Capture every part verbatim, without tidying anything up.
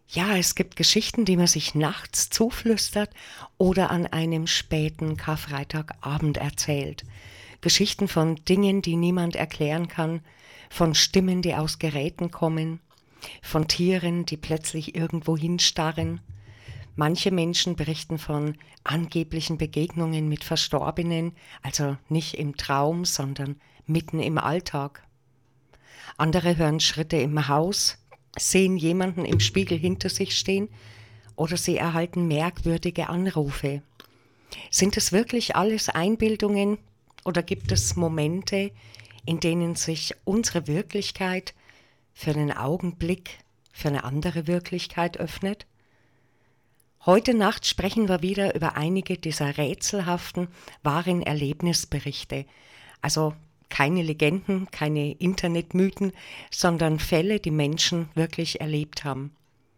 Ja, es gibt Geschichten, die man sich nachts zuflüstert oder an einem späten Karfreitagabend erzählt. Geschichten von Dingen, die niemand erklären kann, von Stimmen, die aus Geräten kommen, von Tieren, die plötzlich irgendwo hinstarren. Manche Menschen berichten von angeblichen Begegnungen mit Verstorbenen, also nicht im Traum, sondern mitten im Alltag. Andere hören Schritte im Haus, sehen jemanden im Spiegel hinter sich stehen oder sie erhalten merkwürdige Anrufe. Sind es wirklich alles Einbildungen oder gibt es Momente, in denen sich unsere Wirklichkeit für einen Augenblick für eine andere Wirklichkeit öffnet? Heute Nacht sprechen wir wieder über einige dieser rätselhaften, wahren Erlebnisberichte. Also keine Legenden, keine Internetmythen, sondern Fälle, die Menschen wirklich erlebt haben.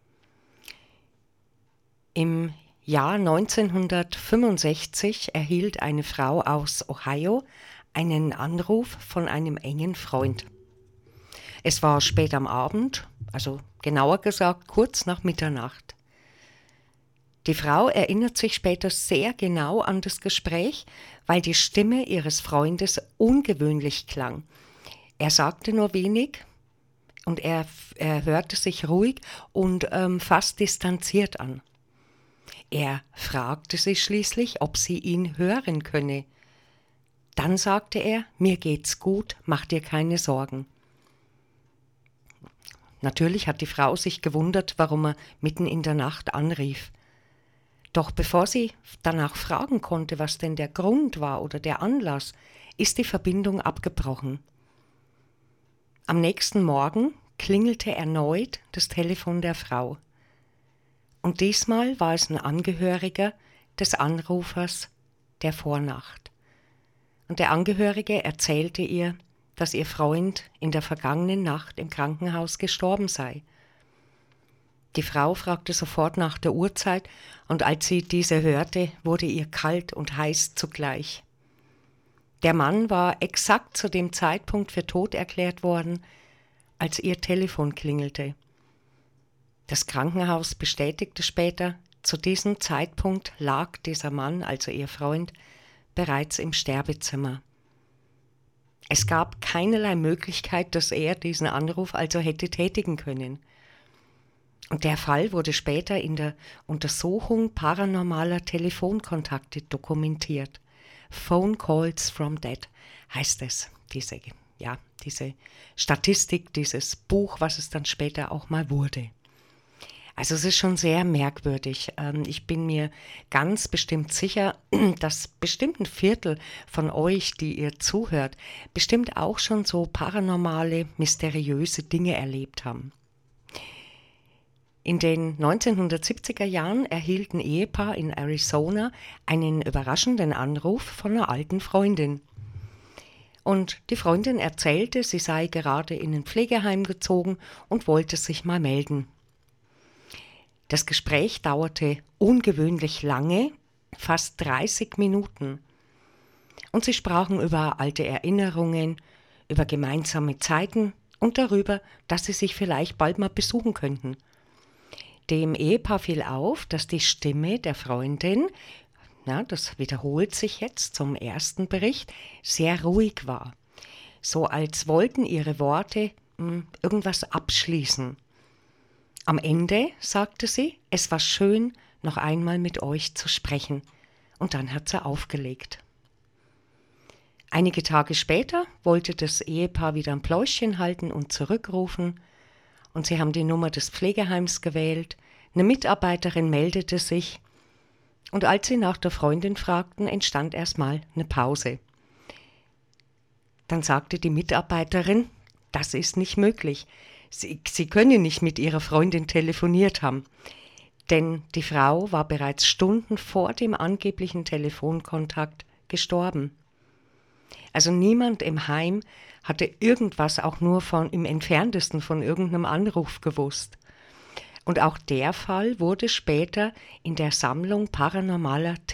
Im Jahr neunzehnhundertfünfundsechzig erhielt eine Frau aus Ohio einen Anruf von einem engen Freund. Es war spät am Abend, also genauer gesagt kurz nach Mitternacht. Die Frau erinnert sich später sehr genau an das Gespräch, weil die Stimme ihres Freundes ungewöhnlich klang. Er sagte nur wenig und er, er hörte sich ruhig und ähm, fast distanziert an. Er fragte sie schließlich, ob sie ihn hören könne. Dann sagte er, mir geht's gut, mach dir keine Sorgen. Natürlich hat die Frau sich gewundert, warum er mitten in der Nacht anrief. Doch bevor sie danach fragen konnte, was denn der Grund war oder der Anlass, ist die Verbindung abgebrochen. Am nächsten Morgen klingelte erneut das Telefon der Frau. Und diesmal war es ein Angehöriger des Anrufers der Vornacht. Und der Angehörige erzählte ihr, dass ihr Freund in der vergangenen Nacht im Krankenhaus gestorben sei. Die Frau fragte sofort nach der Uhrzeit und als sie diese hörte, wurde ihr kalt und heiß zugleich. Der Mann war exakt zu dem Zeitpunkt für tot erklärt worden, als ihr Telefon klingelte. Das Krankenhaus bestätigte später, zu diesem Zeitpunkt lag dieser Mann, also ihr Freund, bereits im Sterbezimmer. Es gab keinerlei Möglichkeit, dass er diesen Anruf also hätte tätigen können. Und der Fall wurde später in der Untersuchung paranormaler Telefonkontakte dokumentiert. Phone Calls from Dead heißt es, diese, ja, diese Statistik, dieses Buch, was es dann später auch mal wurde. Also es ist schon sehr merkwürdig. Ich bin mir ganz bestimmt sicher, dass bestimmt ein Viertel von euch, die ihr zuhört, bestimmt auch schon so paranormale, mysteriöse Dinge erlebt haben. In den neunzehnhundertsiebziger Jahren erhielt ein Ehepaar in Arizona einen überraschenden Anruf von einer alten Freundin. Und die Freundin erzählte, sie sei gerade in ein Pflegeheim gezogen und wollte sich mal melden. Das Gespräch dauerte ungewöhnlich lange, fast dreißig Minuten. Und sie sprachen über alte Erinnerungen, über gemeinsame Zeiten und darüber, dass sie sich vielleicht bald mal besuchen könnten. Dem Ehepaar fiel auf, dass die Stimme der Freundin, ja, das wiederholt sich jetzt zum ersten Bericht, sehr ruhig war. So als wollten ihre Worte mh, irgendwas abschließen. Am Ende sagte sie, es war schön, noch einmal mit euch zu sprechen. Und dann hat sie aufgelegt. Einige Tage später wollte das Ehepaar wieder ein Pläuschchen halten und zurückrufen. Und sie haben die Nummer des Pflegeheims gewählt. Eine Mitarbeiterin meldete sich. Und als sie nach der Freundin fragten, entstand erstmal eine Pause. Dann sagte die Mitarbeiterin, das ist nicht möglich. Sie, sie könne nicht mit ihrer Freundin telefoniert haben. Denn die Frau war bereits Stunden vor dem angeblichen Telefonkontakt gestorben. Also niemand im Heim hatte irgendwas auch nur von im Entferntesten von irgendeinem Anruf gewusst. Und auch der Fall wurde später in der Sammlung paranormaler